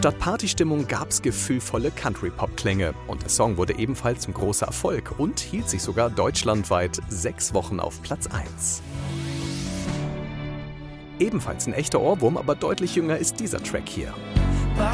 Statt Partystimmung gab's gefühlvolle Country-Pop-Klänge. Und der Song wurde ebenfalls ein großer Erfolg und hielt sich sogar deutschlandweit 6 Wochen auf Platz 1. Ebenfalls ein echter Ohrwurm, aber deutlich jünger ist dieser Track hier.